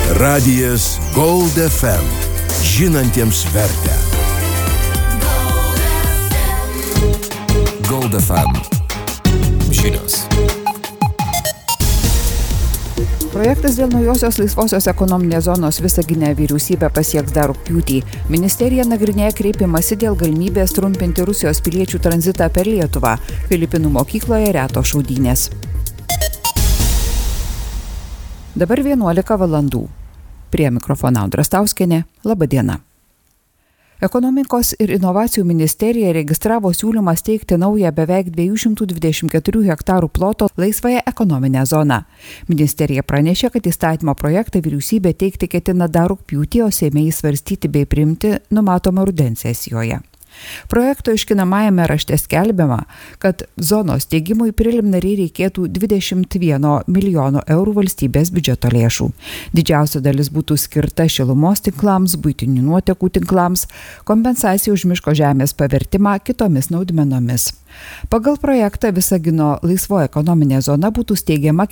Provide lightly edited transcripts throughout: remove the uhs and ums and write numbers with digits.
Radijas Gold FM. Žinantiems vertę. Gold FM. Žinios. Projektas dėl naujosios laisvosios ekonominės zonos Visagine vyriausybė pasieks dar rugpjūtį. Ministerija nagrinėja kreipimąsi dėl galimybės trumpinti Rusijos piliečių tranzitą per Lietuvą. Filipinų mokykloje retos šaudynės. Dabar 11 valandų. Prie mikrofono Audra Stauskienė. Labą dieną. Ekonomikos ir inovacijų ministerija registravo siūlymą steigti naują beveik 224 hektarų ploto laisvąją ekonominę zoną. Ministerija pranešė, kad įstatymo projektą vyriausybė teikti ketina dar rugpjūtį, o Seime jį svarstyti bei priimti numatoma rudens sesijoje. Projekto aiškinamajame rašte skelbiama, kad zonos steigimui preliminariai reikėtų 21 milijono eurų valstybės biudžeto lėšų. Didžiausia dalis būtų skirta šilumos tinklams, buitinių nuotekų tinklams, kompensacija už miško žemės pavertimą kitomis naudmenomis. Pagal projektą Visagino laisvoji ekonominė zona būtų steigiama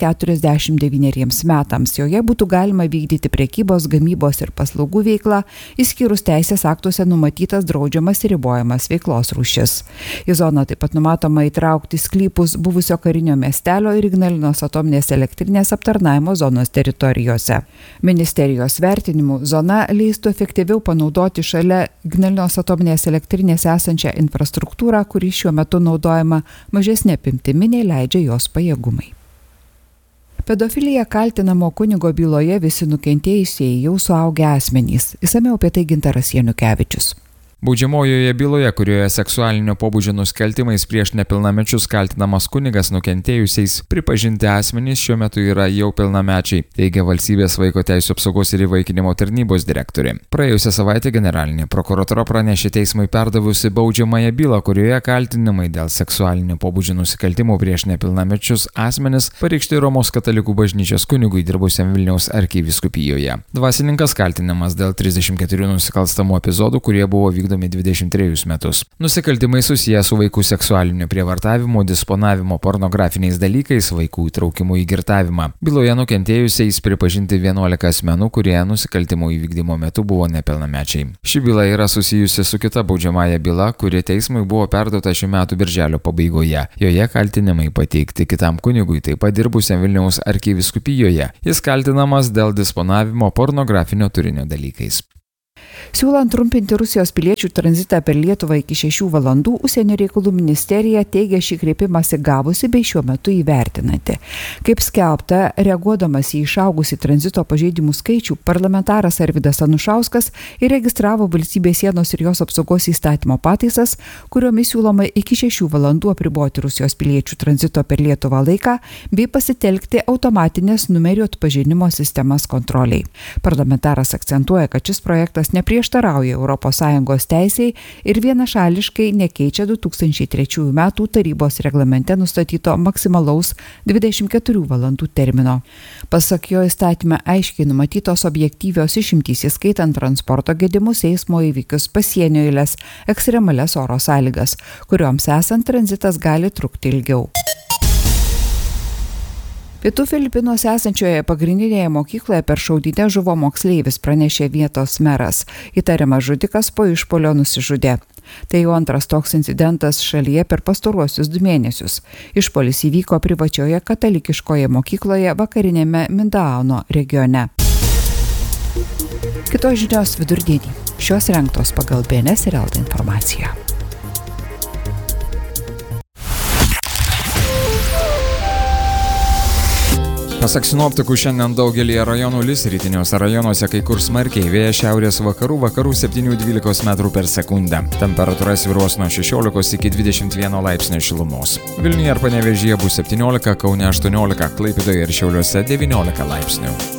49 metams. Joje būtų galima vykdyti prekybos, gamybos ir paslaugų veiklą, išskyrus teisės aktuose numatytas draudžiamas ir ribojamas veiklos rūšis. Į zoną taip pat numatoma įtraukti sklypus buvusio karinio miestelio ir Ignalinos atominės elektrinės aptarnavimo zonos teritorijose. Ministerijos vertinimu zona leistų efektyviau panaudoti šalia Ignalinos atominės elektrinės esančią infrastruktūrą, kuri šiuo metu naudojama mažesnė apimtimi nei leidžia jos pajėgumai. Pedofilija kaltinamo kunigo byloje visi nukentėjusieji jau suaugę asmenys. Išsamiau apie tai Gintaras Janukevičius. Baudžiamojoje byloje, kurioje seksualinio pobūdžio nusikaltimais prieš nepilnamečius kaltinamas kunigas nukentėjusiais pripažinti asmenys šiuo metu yra jau pilnamečiai, teigia Valstybės vaiko teisių apsaugos ir įvaikinimo tarnybos direktorė. Praėjusią savaitę generalinė prokuratūra pranešė teismui perdavusi baudžiamąją bylą, kurioje kaltinimai dėl seksualinio pobūdžio nusikaltimų prieš nepilnamečius asmenis pareikšti Romos katalikų bažnyčios kunigui dirbusiam Vilniaus arkivyskupijoje. Dvasininkas kaltinamas dėl 34 nusikalstamų epizodų, kurie buvo vykdomi 23 metus. Nusikaltimai susiję su vaikų seksualiniu prievartavimu, disponavimu pornografiniais dalykais, vaikų įtraukimu į girtavimą. Byloje nukentėjusiais pripažinti 11 asmenų, kurie nusikaltimų įvykdymo metu buvo nepilnamečiai. Ši byla yra susijusi su kita baudžiamąja byla, kuri teismui buvo perduota šių metų birželio pabaigoje. Joje kaltinimai pateikti kitam kunigui, taip pat dirbusiam Vilniaus arkivyskupijoje. Jis kaltinamas dėl disponavimo pornografinio turinio dalykais. Siūlant trumpinti Rusijos piliečių tranzitą per Lietuvą iki 6 valandų, Užsienio reikalų ministerija teigia šį kreipimąsi gavusi bei šiuo metu įvertinanti. Kaip skelbta, reaguodamas į išaugusį tranzito pažeidimų skaičių, parlamentaras Arvydas Anušauskas įregistravo Valstybės sienos ir jos apsaugos įstatymo pataisas, kuriomis siūloma iki 6 valandų apriboti Rusijos piliečių tranzito per Lietuvą laiką bei pasitelkti automatinės numerių atpažinimo sistemas kontroliai. Parlamentaras akcentuoja, kad šis projektas neprieštarauja ES teisei ir vienašališkai nekeičia 2003 metų tarybos reglamente nustatyto maksimalaus 24 valandų termino. Pasak jo įstatyme aiškiai numatytos objektyvios išimtys, įskaitant transporto gedimus, eismo įvykius, pasienio eiles, ekstremalias oro sąlygas, kurioms esant tranzitas gali trukti ilgiau. Pietų Filipinuose esančioje pagrindinėje mokykloje per šaudynes žuvo moksleivis, pranešė vietos meras. Įtariamas žudikas po išpuolio nusižudė. Tai jau antras toks incidentas šalyje per pastaruosius 2 mėnesius. Išpuolis įvyko privačioje katalikiškoje mokykloje vakarinėme Mindaano regione. Kitos žinios vidurdienį. Šios rengtos pagal BNS ir LT informaciją. Pasak sinoptikų, šiandien daugelyje rajonų lis, rytiniuose rajonuose kai kur smarkiai, vėjas šiaurės vakarų 7-12 metrų per sekundę. Temperatūra svyruos nuo 16 iki 21 laipsnio šilumos. Vilniuje ir Panevėžyje bus 17, Kaune 18, Klaipėdoje ir Šiauliuose 19 laipsnių.